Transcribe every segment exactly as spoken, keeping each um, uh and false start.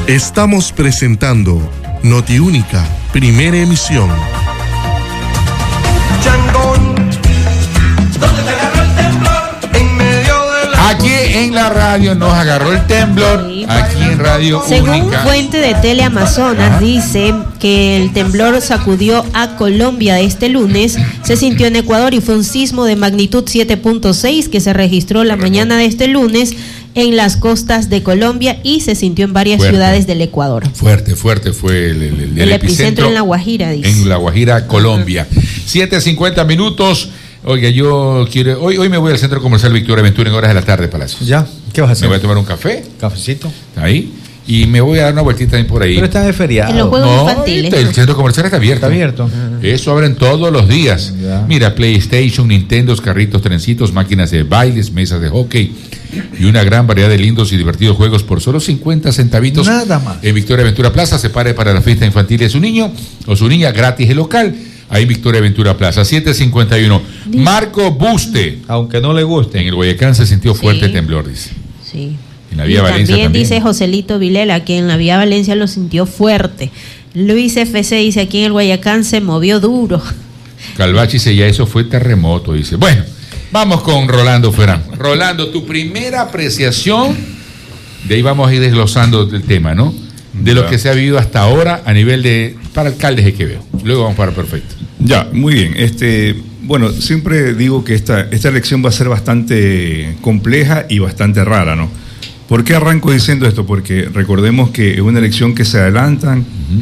Estamos presentando Notiúnica, primera emisión. Changón, ¿dónde te agarró el temblor? En medio de la... Aquí en la radio nos agarró el temblor. Sí. Aquí en Radio Según Única. fuente de Teleamazonas, Ajá. dice que el temblor sacudió a Colombia este lunes. Se sintió en Ecuador y fue un sismo de magnitud siete punto seis que se registró la mañana de este lunes en las costas de Colombia y se sintió en varias fuerte. ciudades del Ecuador. Fuerte, fuerte fue el, el, el, el, el epicentro, epicentro en La Guajira, dice. En La Guajira, Colombia. siete cincuenta minutos. Oiga, yo quiero. Hoy, hoy me voy al Centro Comercial Victoria Ventura en horas de la tarde, Palacios. ¿Ya? ¿Qué vas a hacer? Me voy a tomar un café. ¿Cafecito? Ahí. Y me voy a dar una vueltita también por ahí. Pero está de feriado. En los juegos no, infantiles. El centro comercial está abierto. Está abierto. Eso abren todos los días. Ya. Mira, PlayStation, Nintendo, carritos, trencitos, máquinas de bailes, mesas de hockey y una gran variedad de lindos y divertidos juegos por solo cincuenta centavitos. Nada más. En Victoria Ventura Plaza, se pare para la fiesta infantil de su niño o su niña, gratis el local. Ahí en Victoria Ventura Plaza, siete cincuenta y uno. Dice. Marco Buste. Aunque no le guste. En el Guayacán se sintió fuerte sí. temblor, dice. Sí. En la vía y Valencia también, también dice Joselito Vilela que en la vía Valencia lo sintió fuerte. Luis F C dice aquí en el Guayacán se movió duro. Calvachi dice ya eso fue terremoto, dice. Bueno, vamos con Rolando Ferán. Rolando, tu primera apreciación, de ahí vamos a ir desglosando el tema, ¿no? De lo que se ha vivido hasta ahora a nivel de para alcaldes de Quevedo. Luego vamos para Perfecto. Ya, muy bien. Este, bueno, siempre digo que esta, esta elección va a ser bastante compleja y bastante rara, ¿no? ¿Por qué arranco diciendo esto? Porque recordemos que es una elección que se adelantan uh-huh.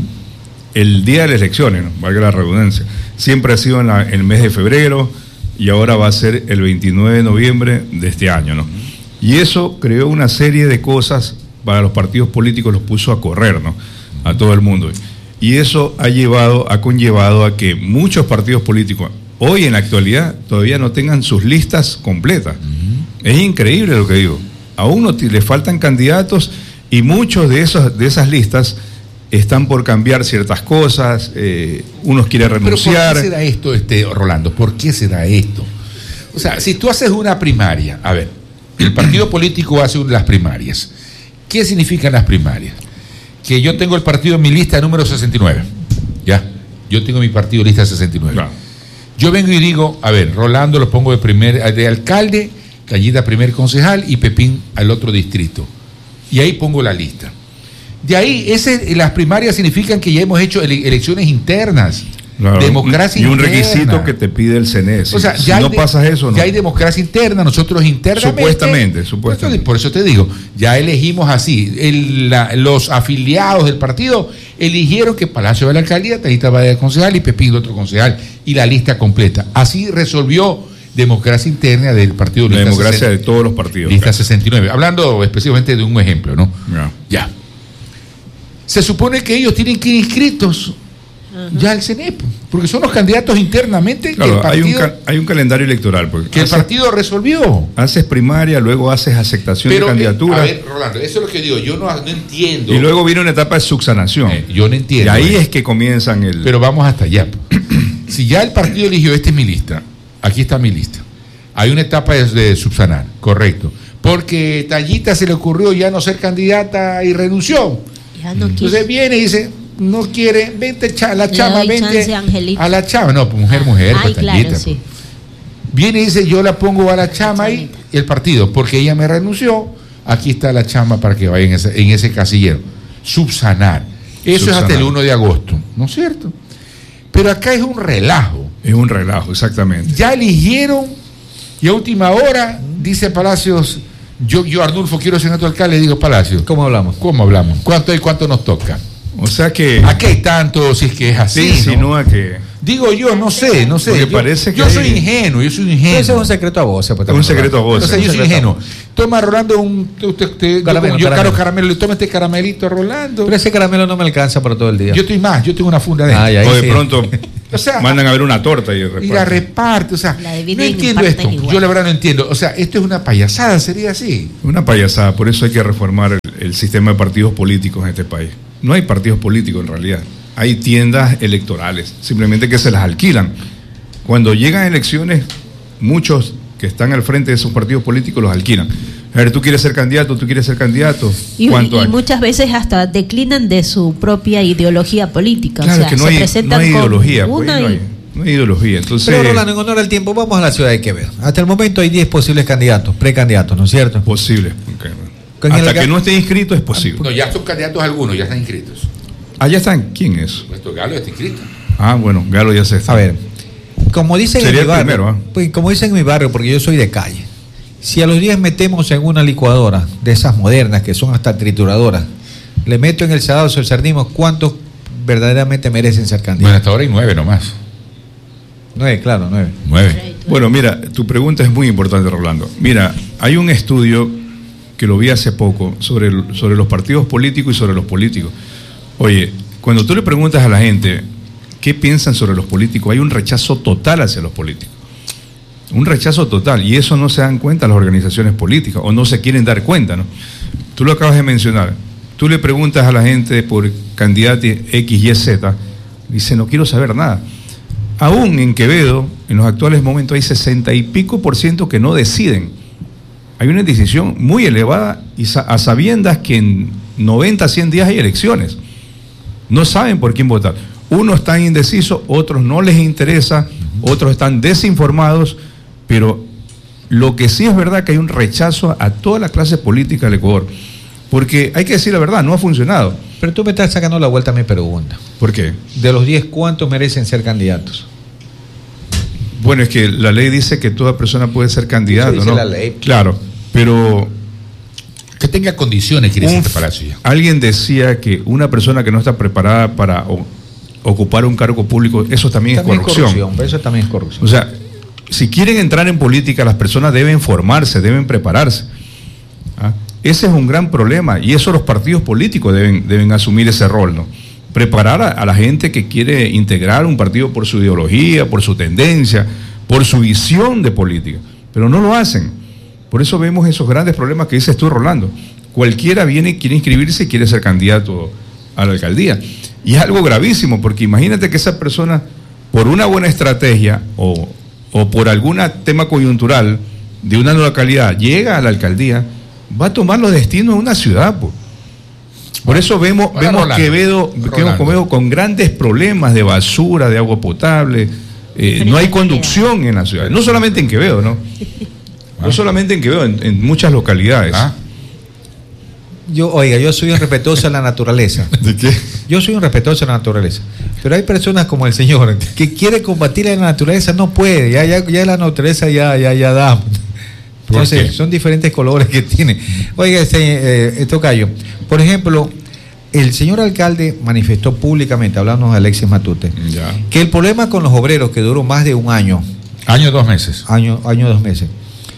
el día de las elecciones, ¿no? Valga la redundancia. Siempre ha sido en, la, en el mes de febrero y ahora va a ser el veintinueve de noviembre de este año, ¿no? Uh-huh. Y eso creó una serie de cosas para los partidos políticos, los puso a correr, ¿no? A todo el mundo. Y eso ha llevado, ha conllevado a que muchos partidos políticos, hoy en la actualidad, todavía no tengan sus listas completas. Uh-huh. Es increíble lo que digo. Aún no t- le faltan candidatos y muchos de esos de esas listas están por cambiar ciertas cosas, eh, unos quieren renunciar. ¿Pero por qué se da esto, este, Rolando? ¿Por qué se da esto? O sea, si tú haces una primaria, a ver, el partido político hace las primarias. ¿Qué significan las primarias? Que yo tengo el partido en mi lista número sesenta y nueve, ¿ya? Yo tengo mi partido lista sesenta y nueve. Claro. Yo vengo y digo, a ver, Rolando lo pongo de primer de alcalde, Callita primer concejal y Pepín al otro distrito. Y ahí pongo la lista. De ahí, ese, las primarias significan que ya hemos hecho ele- elecciones internas. Claro, democracia y un interna. requisito que te pide el C N E. Si, o sea, si ya no de, pasas eso, no. Ya hay democracia interna, nosotros internamente. Supuestamente, supuestamente. Por eso te digo, ya elegimos así. El, la, los afiliados del partido eligieron que Palacio va a la alcaldía, Talita va de concejal y Pepín de otro concejal. Y la lista completa. Así resolvió democracia interna del partido. La democracia sesenta, de todos los partidos. Lista claro. sesenta y nueve. Hablando específicamente de un ejemplo, ¿no? Ya. ya. Se supone que ellos tienen que ir inscritos uh-huh. ya al C N E P, porque son los candidatos internamente. Claro, que el partido, hay, un ca- hay un calendario electoral. Porque que haces, el partido resolvió. Haces primaria, luego haces aceptación Pero, de candidatura. Eh, a ver, Rolando, eso es lo que digo, yo no, no entiendo. Y luego viene una etapa de subsanación. Eh, yo no entiendo. Y ahí eh. es que comienzan el... Pero vamos hasta allá. Si ya el partido eligió, esta es mi lista, aquí está mi lista. Hay una etapa de, de subsanar, correcto. Porque Tallita se le ocurrió ya no ser candidata y renunció. Ya no Entonces quiso. viene y dice, no quiere, vente cha, la chama, vente chance, a la chama. No, pues mujer, mujer, Ay, pues, claro, Tallita, sí. Viene y dice, yo la pongo a la chama ahí, el partido, porque ella me renunció, aquí está la chama para que vaya en ese, en ese casillero. Subsanar. Eso Subsanar. Es hasta el uno de agosto, ¿no es cierto? Pero acá es un relajo. Es un relajo, exactamente. Ya eligieron y a última hora, dice Palacios, yo, yo Arnulfo quiero ser nuestro alcalde, digo Palacios. ¿Cómo hablamos? ¿Cómo hablamos? ¿Cuánto y cuánto nos toca? O sea que... ¿A qué hay tanto si es que es así? Sí, ¿no? no a que... Digo yo, no sé, no sé. Yo, parece que yo hay... soy ingenuo, yo soy ingenuo. Eso es un secreto a voces. Pues, un secreto a voces. O sea, yo soy ingenuo. Toma, Rolando, un... Usted, usted, caramelo, yo, caramelo. caro caramelo, le toma este caramelito, Rolando. Pero ese caramelo no me alcanza para todo el día. Yo estoy más, yo tengo una funda de... Ah, o de sí. pronto o sea, mandan a ver una torta y reparten. Y la reparte, o sea, no entiendo esto. Igual. Yo la verdad no entiendo. O sea, esto es una payasada, sería así. Una payasada, por eso hay que reformar el, el sistema de partidos políticos en este país. No hay partidos políticos en realidad. Hay tiendas electorales, simplemente que se las alquilan. Cuando llegan elecciones, muchos que están al frente de esos partidos políticos los alquilan. A ver, tú quieres ser candidato, tú quieres ser candidato. Y, ¿Cuánto y hay? muchas veces hasta declinan de su propia ideología política. Claro, o sea, que no se hay, no presentan hay con ideología. Pues, una no, y- hay, no hay ideología. Entonces, Pero Rolando, en honor al tiempo, vamos a la ciudad de Quevedo. Hasta el momento hay diez posibles candidatos, precandidatos, ¿no es cierto? posible. Okay. Con el Hasta ga- que no esté inscrito es posible. No, ya son candidatos algunos, ya están inscritos. Ah, ya están. ¿Quién es? Nuestro Galo está inscrito. Ah, bueno, Galo ya se está. A ver, como dicen Sería en mi el barrio, primero, ¿ah? pues, como dicen en mi barrio, porque yo soy de calle, si a los diez metemos en una licuadora de esas modernas que son hasta trituradoras, le meto en el sadazo el sardismo, ¿cuántos verdaderamente merecen ser Bueno, candidatos? hasta ahora hay nueve nomás. Nueve, claro, nueve. Nueve. Bueno, mira, tu pregunta es muy importante, Rolando. Mira, hay un estudio que lo vi hace poco sobre, el- sobre los partidos políticos y sobre los políticos. Oye, cuando tú le preguntas a la gente qué piensan sobre los políticos, hay un rechazo total hacia los políticos. Un rechazo total. Y eso no se dan cuenta las organizaciones políticas o no se quieren dar cuenta, ¿no? Tú lo acabas de mencionar. Tú le preguntas a la gente por candidato X, Y, Z, dice, no quiero saber nada. Aún en Quevedo, en los actuales momentos, hay sesenta y pico por ciento que no deciden. Hay una decisión muy elevada y sa- a sabiendas que en noventa, cien días hay elecciones. No saben por quién votar. Unos están indecisos, otros no les interesa, otros están desinformados, pero lo que sí es verdad que hay un rechazo a toda la clase política del Ecuador. Porque hay que decir la verdad, no ha funcionado. Pero tú me estás sacando la vuelta a mi pregunta. ¿Por qué? De los diez, ¿cuántos merecen ser candidatos? Bueno, es que la ley dice que toda persona puede ser candidato, Eso dice ¿no? la ley. Claro, pero Que tenga condiciones, quiere un decir f- Palacio ya. alguien decía que una persona que no está preparada para o- ocupar un cargo público, eso también, También es corrupción. pero eso también es corrupción. O sea, si quieren entrar en política, las personas deben formarse, deben prepararse. ¿Ah? Ese es un gran problema y eso los partidos políticos deben, deben asumir ese rol, ¿no? Preparar a, a la gente que quiere integrar un partido por su ideología, por su tendencia, por su visión de política, pero no lo hacen. Por eso vemos esos grandes problemas que dices tú, Rolando. Cualquiera viene, quiere inscribirse y quiere ser candidato a la alcaldía. Y es algo gravísimo, porque imagínate que esa persona, por una buena estrategia o, o por algún tema coyuntural de una localidad, llega a la alcaldía, va a tomar los destinos de una ciudad, pues. Por eso vemos, Ahora, vemos Rolando, Quevedo, Rolando. Quevedo, Quevedo con grandes problemas de basura, de agua potable. Eh, no hay conducción en la ciudad. No solamente en Quevedo, ¿no? No solamente en Quevedo, en, en muchas localidades. Ah, Yo, oiga, yo soy un respetuoso de la naturaleza. ¿De qué? Yo soy un respetuoso de la naturaleza. Pero hay personas como el señor que quiere combatir a la naturaleza, no puede. Ya, ya, ya la naturaleza ya, ya, ya da. Entonces, qué? son diferentes colores que tiene. Oiga, este, eh, Tocayo, por ejemplo, el señor alcalde manifestó públicamente, hablamos de Alexis Matute, Ya. que el problema con los obreros, que duró más de un año, año, dos meses. año, año, dos meses,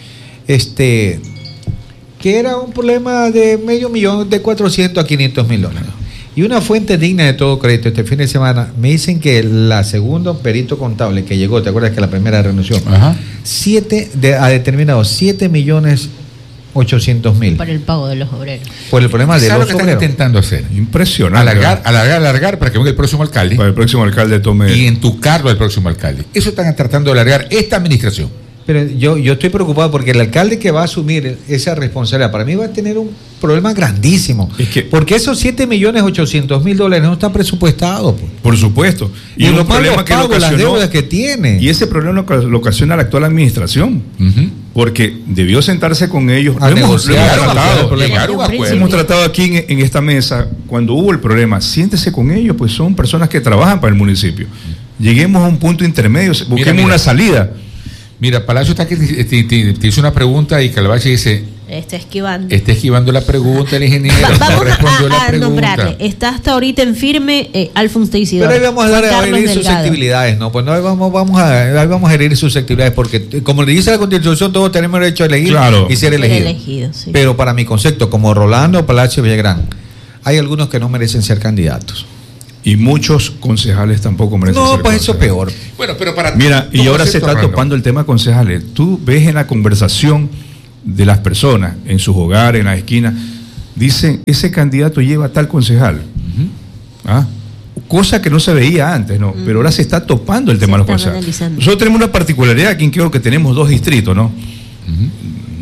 este, que era un problema de medio millón, de cuatrocientos a quinientos mil dólares. Y una fuente digna de todo crédito este fin de semana me dicen que la segundo perito contable que llegó, ¿te acuerdas que la primera renunció? Ajá. Siete, de, ha determinado siete millones ochocientos mil Para el pago de los obreros. por el problema de ¿Sabes lo los que están obreros. intentando hacer? Impresionante. Alargar, alargar, alargar para que venga el próximo alcalde Para el próximo alcalde tome. y entucarlo al próximo alcalde. Eso están tratando de alargar esta administración. Pero yo, yo estoy preocupado porque el alcalde que va a asumir esa responsabilidad, para mí va a tener un problema grandísimo. Es que- porque esos siete millones ochocientos mil dólares no están presupuestados. Pues. Por supuesto. Y, un lo más los pagos, las deudas que tiene. Y ese problema lo, lo ocasiona la actual administración. Ujú. Porque debió sentarse con ellos. A Lo hemos, lo negociar, hemos a resolver el tratado. problema. Llegar a un acuerdo. Hemos tratado aquí en, en esta mesa, cuando hubo el problema, siéntese con ellos, pues son personas que trabajan para el municipio. Lleguemos a un punto intermedio, busquemos mira. una salida. Mira, Palacio está que te, te- te- te hizo una pregunta y Calvache dice, Está esquivando. está esquivando la pregunta el ingeniero, Va- no vamos respondió a, la a pregunta. nombrarle. Está hasta ahorita en firme eh, Alfonso Isidoro. Pero ahí vamos a dar Juan a Carlos herir Delgado. susceptibilidades, ¿no? Pues no, ahí vamos, vamos a, ahí vamos a herir susceptibilidades, porque eh, como le dice la Constitución, todos tenemos derecho a elegir Claro. y ser Ser elegidos. elegido, sí. Pero para mi concepto, como Rolando Palacio Villagrán, hay algunos que no merecen ser candidatos. Y muchos concejales tampoco merecen No, ser pues eso concejales. peor. Bueno, pero para Mira, y tu ahora se concepto, está Rolando. topando el tema concejales. Tú ves en la conversación de las personas, en sus hogares, en las esquinas, dicen, ese candidato lleva a tal concejal. ¿Ah? Cosa que no se veía antes, ¿no? Pero ahora se está topando el Se tema de los están concejales. analizando. Nosotros tenemos una particularidad aquí en Quevedo, que tenemos dos distritos, ¿no?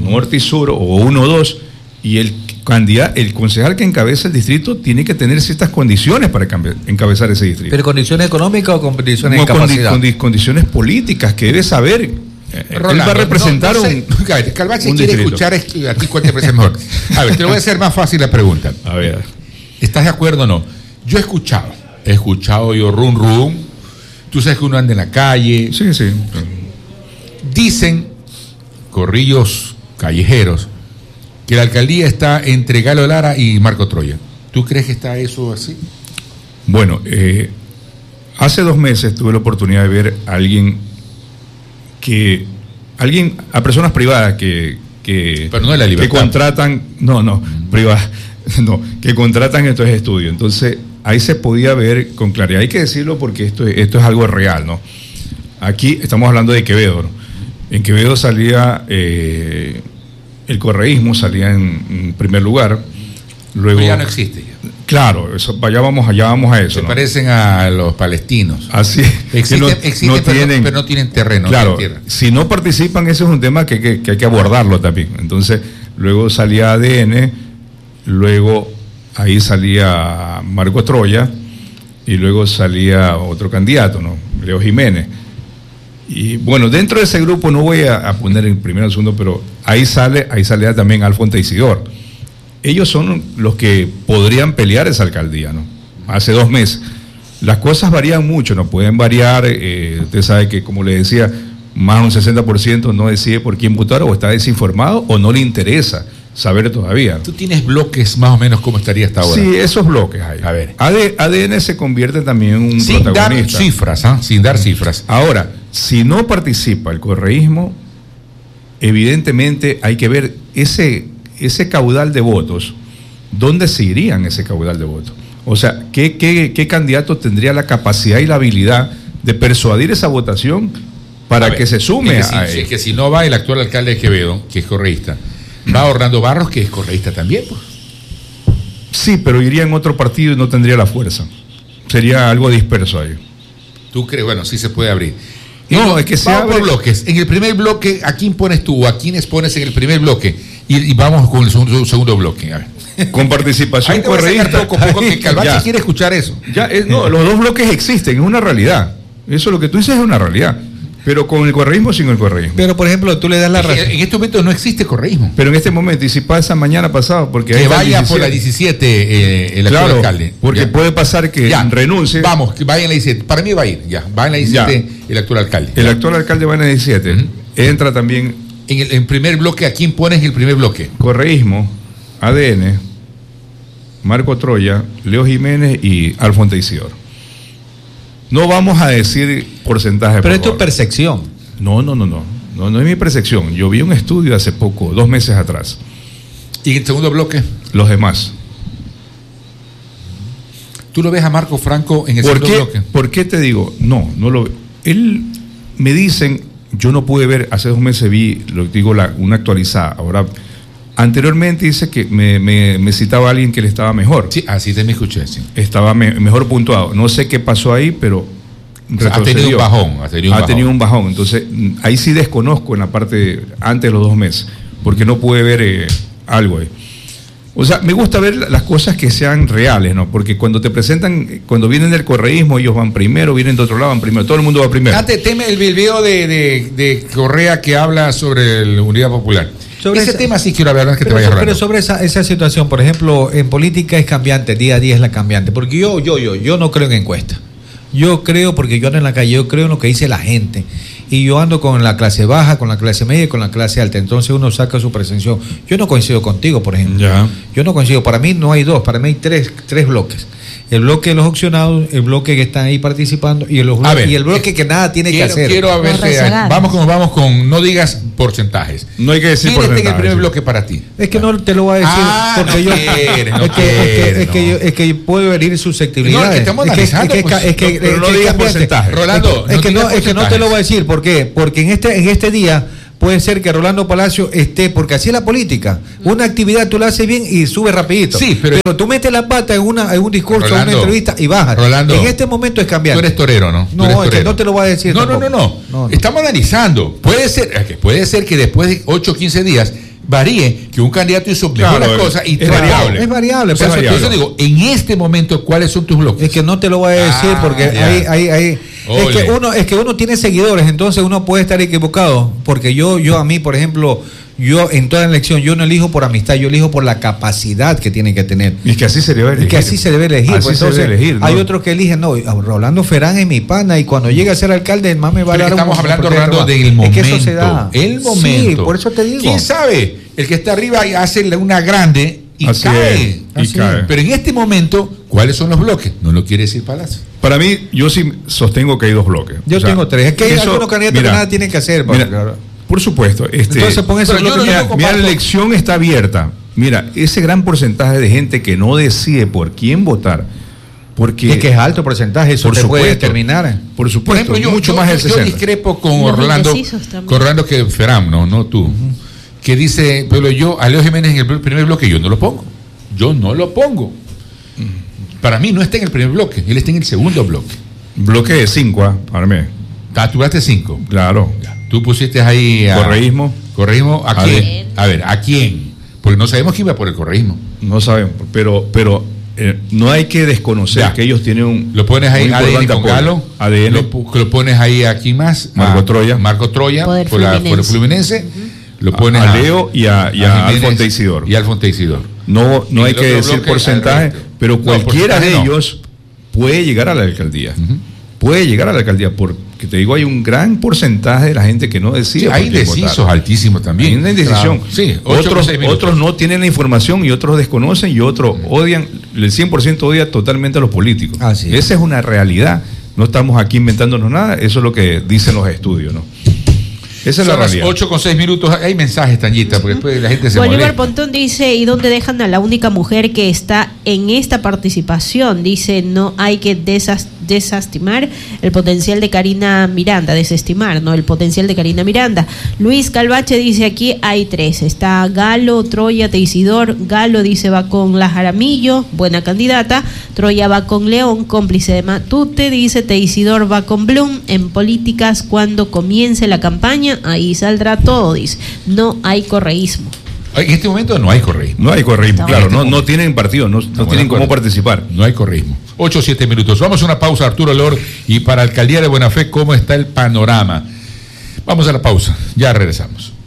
norte y sur, o uno o dos, y el candidato, el concejal que encabeza el distrito tiene que tener ciertas condiciones para encabezar ese distrito. ¿Pero condiciones económicas o condiciones no, de capacidad? Condi, condi, condiciones políticas que debe saber. Rolando, él va a representar no, no sé, un, un Calvache un quiere distrito. escuchar a ti cuál te parece mejor. A ver, te lo voy a hacer más fácil la pregunta. A ver. ¿Estás de acuerdo o no? Yo he escuchado, he escuchado yo rum rum. Tú sabes que uno anda en la calle. Sí, sí. Dicen corrillos callejeros que la alcaldía está entre Galo Lara y Marco Troya. ¿Tú crees que está eso así? Bueno, eh, hace dos meses tuve la oportunidad de ver a alguien que, alguien, a personas privadas que, que, Pero no es la libertad. que contratan, no, no, privadas, no, que contratan estos estudios. Entonces, ahí se podía ver con claridad. Hay que decirlo porque esto, esto es algo real, ¿no? Aquí estamos hablando de Quevedo, ¿no? En Quevedo salía eh, el correísmo, salía en, en primer lugar. Luego, Pero ya no existe. Ya. Claro, eso, allá vamos, allá vamos a eso. Se ¿no? parecen a los palestinos. Así existen, no, existen no pero, tienen, no, pero no tienen terreno. Claro, no tienen tierra. Si no participan, ese es un tema que, que, que hay que abordarlo también. Entonces, luego salía A D N, luego ahí salía Marco Troya y luego salía otro candidato, ¿no? Leo Jiménez. Y bueno, dentro de ese grupo no voy a, a poner el primero o el segundo, pero ahí sale, ahí salía también Alfonso Isidor. Ellos son los que podrían pelear esa alcaldía, ¿no? Hace dos meses. Las cosas varían mucho, no pueden variar. Eh, usted sabe que, como le decía, más de un sesenta por ciento no decide por quién votar, o está desinformado, o no le interesa saber todavía. ¿Tú tienes bloques más o menos cómo estaría hasta ahora? Sí, esos bloques hay. A ver. A D N se convierte también en un Sin protagonista. dar cifras, ¿ah? Sin dar cifras. Ahora, si no participa el correísmo, evidentemente hay que ver ese, ese caudal de votos, ¿dónde se irían ese caudal de votos? O sea, ¿qué, qué, qué candidato tendría la capacidad y la habilidad de persuadir esa votación para A ver, que se sume es que, a si, él? es que si no va el actual alcalde de Quevedo, que es correísta, va Orlando Barros, que es correísta también, pues. Sí, pero iría en otro partido y no tendría la fuerza. Sería algo disperso ahí. ¿Tú crees? Bueno, sí se puede abrir. No, En- es que se vamos abre- por bloques. En el primer bloque, ¿a quién pones tú? ¿A quiénes pones en el primer bloque? Y, y vamos con el segundo, segundo bloque. A ver. Con participación Ahí te voy a sacar correísta. poco a poco, que Calvache Ya. quiere escuchar eso. Ya, es- no, los dos bloques existen, es una realidad. Eso lo que tú dices es una realidad. Pero con el correísmo o sin el correísmo. Pero, por ejemplo, tú le das la Es que razón. en este momento no existe correísmo. Pero en este momento, y si pasa mañana pasado, porque ahí Que está el vaya por la diecisiete. diecisiete eh, el actual Claro, alcalde. porque Ya. puede pasar que Ya. renuncie. Vamos, que vaya en la diecisiete. Para mí va a ir, ya. Va en la diecisiete el actual alcalde. El Ya. actual alcalde va en el diecisiete. Ujú. Entra también En el en primer bloque, ¿a quién pones el primer bloque? correísmo, A D N, Marco Troya, Leo Jiménez y Alfonso Isidor. No vamos a decir porcentaje. Pero por esto es favor. percepción. No, no, no, no. No, no es mi percepción. Yo vi un estudio hace poco, dos meses atrás. Y en el segundo bloque, Los demás. ¿tú lo ves a Marco Franco en el ¿Por segundo qué, bloque? ¿Por qué te digo? No, no lo veo. Él, me dicen, yo no pude ver, hace dos meses vi, lo que digo, la, una actualizada. Ahora, anteriormente dice que me, me, me citaba a alguien que le estaba mejor. Sí, así te me escuché, sí. Estaba me- mejor puntuado. No sé qué pasó ahí, pero O sea, ha tenido un retrocedió. bajón, ha tenido un Ha bajón. tenido un bajón. Entonces, mm, ahí sí desconozco en la parte antes de los dos meses, porque no pude ver eh, algo ahí. O sea, me gusta ver la- las cosas que sean reales, ¿no? Porque cuando te presentan, eh, cuando vienen del correísmo, ellos van primero, vienen de otro lado, van primero, todo el mundo va primero. Antes, teme el video de, de, de Correa que habla sobre la Unidad Popular. Sobre Ese esa- tema sí quiero hablar, que Pero, te vayas pero hablando. sobre esa, esa situación, por ejemplo, en política es cambiante, día a día es la cambiante. Porque yo, yo, yo, yo no creo en encuestas. Yo creo, porque yo ando en la calle, yo creo en lo que dice la gente. Y yo ando con la clase baja, con la clase media y con la clase alta. Entonces uno saca su percepción. Yo no coincido contigo, por ejemplo. Ya. Yo no coincido. Para mí no hay dos, para mí hay tres, tres bloques. El bloque de los opcionados, el bloque que están ahí participando y el, A ver, y el bloque que nada tiene quiero, que hacer. Quiero a ver, Los eh, rezagados. vamos con, vamos con, no digas porcentajes. No hay que decir ¿Quién está en el porcentajes, primer sí. bloque para ti? Es que no te lo voy a decir Ah, porque no yo quiere, no es, que, es, que, quiere, es, que no. yo, es que puedo herir susceptibilidades. No, es que estamos Es que- analizando, es que- pues. es que- No, pero es no que digas cambiante. porcentaje. Rolando, es que, no es que no, digas es que no te porcentajes. lo voy a decir. ¿Por qué? Porque en este, en este día puede ser que Rolando Palacio esté, porque así es la política. Una actividad tú la haces bien y subes rapidito. Sí, pero- tú metes la pata en, una, en un discurso, en Rolando, una entrevista y bajas. Rolando, en este momento es Tú cambiante. eres torero, ¿no? Tú No, eres es que torero. no te lo voy a decir No, no, no, tampoco. no, No, no. Estamos analizando. Puede ser, es que puede ser que después de ocho o quince días varíe, que un candidato hizo Claro, mejores es- cosas y es trató. variable. Es variable, O sea, pues, por variable. eso digo, en este momento, ¿cuáles son tus bloques? Es que no te lo voy a decir Ah, porque ya. hay, hay, hay- es Ole. que uno, es que uno tiene seguidores, entonces uno puede estar equivocado. Porque yo, yo a mí, por ejemplo, yo en toda elección, yo no elijo por amistad, yo elijo por la capacidad que tiene que tener. Y es que así se debe Es elegir. que así se debe elegir. Así pues, se debe entonces, elegir, ¿no? hay otros que eligen, no, Rolando Ferán es mi pana y cuando llegue a ser alcalde, el más me va a Pero dar es que estamos un- hablando, porque Rolando, trabajo. del Es momento. que eso se da. El momento. Sí, por eso te digo. ¿Quién sabe? El que está arriba y hace una grande y Así cae. es, y Así cae. es. Pero en este momento, ¿cuáles son los bloques? No lo quiere decir Palacio. Para mí, yo sí sostengo que hay dos bloques. Yo O sea, tengo tres. Es que hay eso- algunos candidatos mira, que nada tienen que hacer. mira, porque, claro. por supuesto. Este, Entonces pon ese pero yo bloque. no- mira, yo no mira, la comparto. elección está abierta. Mira, ese gran porcentaje de gente que no decide por quién votar, porque Es que es alto porcentaje, eso por te puede supuesto, determinar. por Por supuesto, ejemplo, yo, mucho yo- más del yo sesenta. discrepo con Los Orlando, indecisos también. con Orlando que Feram, no, no tú, que dice, pero yo, a Leo Jiménez en el blo- primer bloque, yo no lo pongo. Yo no lo pongo. Para mí no está en el primer bloque, él está en el segundo bloque. Bloque de cinco, ¿ah? Armé. Ah, tú daste cinco. Claro. Tú pusiste ahí a, Correísmo. Correísmo, ¿a A quién? ver. A ver, ¿a quién? Porque no sabemos quién va por el correísmo. No sabemos, pero, pero eh, no hay que desconocer Ya. que ellos tienen un. Lo pones ahí un A D N importante con apoyo. Galo. A D N. Lo, pu- lo pones ahí a quién más. Marco A Troya. Marco Troya. Poder por, la, por el Fluminense. Fluminense. Lo pones a Leo y a, y a Jiménez Alfonte Isidoro. Y a Alfonte Isidoro. No, no Y hay el que otro decir bloque, porcentaje, al resto. pero No, cualquiera porcentaje de no. ellos puede llegar a la alcaldía. Puede llegar a la alcaldía, porque te digo, hay un gran porcentaje de la gente que no decide. Sí, por hay quién indecisos votar. altísimos Hay también. una indecisión. Claro. Sí, ocho con otros, seis minutos. otros no tienen la información y otros desconocen y otros odian, el cien por ciento odia totalmente a los políticos. Así es. Esa es una realidad. No estamos aquí inventándonos nada, eso es lo que dicen los estudios, ¿no? Esa es la Son las realidad. ocho con seis minutos. Hay mensajes, Tanyita, porque después la gente se Bolívar molesta. Pontón dice, ¿y dónde dejan a la única mujer que está en esta participación? Dice, no hay que desas- desestimar el potencial de Karina Miranda, desestimar, ¿no? El potencial de Karina Miranda. Luis Calvache dice, aquí hay tres. Está Galo, Troya, Teisidor. Galo dice, va con la Jaramillo, buena candidata. Troya va con León, cómplice de Matute. Dice, Teisidor va con Blum. En políticas, cuando comience la campaña, ahí saldrá todo, dice. No hay correísmo. En este momento no hay correísmo. No hay correísmo, Estamos claro, en este no, no momento. tienen partido, no, no Estamos tienen de cómo acuerdo. participar. No hay correísmo. ocho o siete minutos. Vamos a una pausa, Arturo Lor. Y para Alcaldía de Buena Fe, ¿cómo está el panorama? Vamos a la pausa. Ya regresamos.